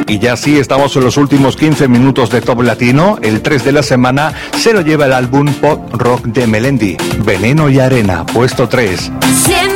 Y ya sí, estamos en los últimos 15 minutos de Top Latino. El 3 de la semana se lo lleva el álbum Pop Rock de Melendi, Veneno y Arena, puesto 3.